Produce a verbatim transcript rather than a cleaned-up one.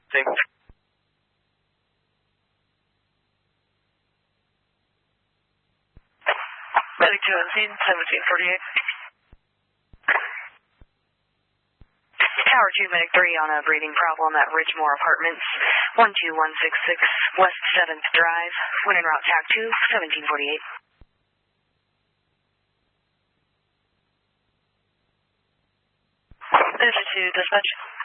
Thanks. Medic two on scene, seventeen forty-eight. Tower two, Medic three on a breathing problem at Ridgemore Apartments, one two one six six West seventh Drive, when en route T A C two, seventeen forty-eight. This is to dispatch.